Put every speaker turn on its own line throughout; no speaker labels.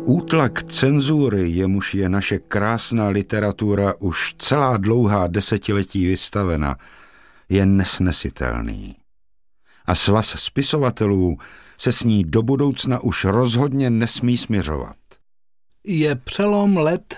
Útlak cenzury, jemuž je naše krásná literatura už celá dlouhá desetiletí vystavena, je nesnesitelný. A svaz spisovatelů se s ní do budoucna už rozhodně nesmí smiřovat.
Je přelom let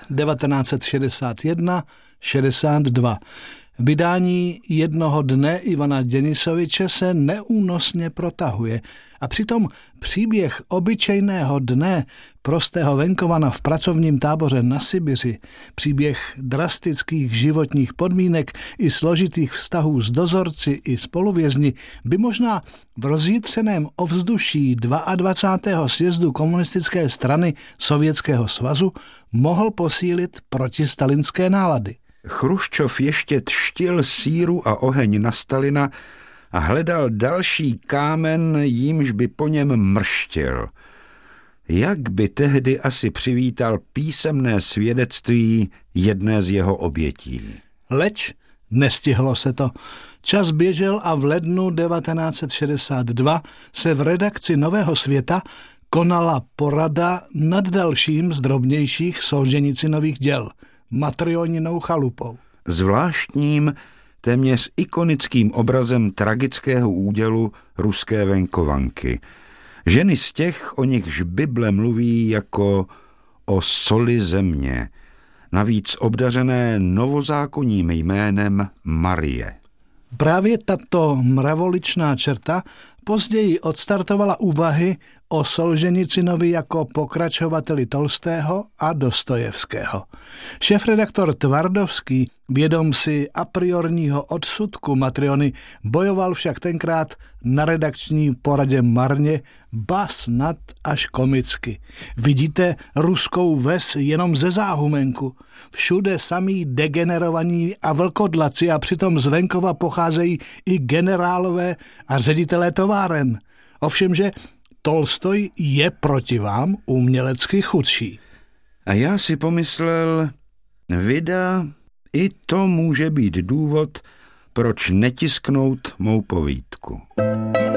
1961-62. Vydání Jednoho dne Ivana Denisoviče se neúnosně protahuje a přitom příběh obyčejného dne prostého venkovana v pracovním táboře na Sibiři, příběh drastických životních podmínek i složitých vztahů s dozorci i spoluvězni by možná v rozjitřeném ovzduší 22. sjezdu komunistické strany Sovětského svazu mohl posílit protistalinské nálady.
Chruščov ještě třtil síru a oheň na Stalina a hledal další kámen, jímž by po něm mrštil. Jak by tehdy asi přivítal písemné svědectví jedné z jeho obětí?
Leč nestihlo se to. Čas běžel a v lednu 1962 se v redakci Nového světa konala porada nad dalším z drobnějších Solženicinových děl, Matryoninou chalupou.
Zvláštním, téměř ikonickým obrazem tragického údělu ruské venkovanky. Ženy z těch, o nichž Bible mluví jako o soli země, navíc obdařené novozákonním jménem Marie.
Právě tato mravoličná čerta později odstartovala úvahy o Solženicinovi jako pokračovateli Tolstého a Dostojevského. Šéfredaktor Tvardovský, vědom si a priorního odsudku Matryony, bojoval však tenkrát na redakční poradě marně, ba snad až komicky. Vidíte ruskou ves jenom ze záhumenku. Všude samí degenerovaní a vlkodlaci a přitom z venkova pocházejí i generálové a ředitelé továren. Ovšemže Tolstoj je proti vám umělecky chudší.
A já si pomyslel, vida, i to může být důvod, proč netisknout mou povídku.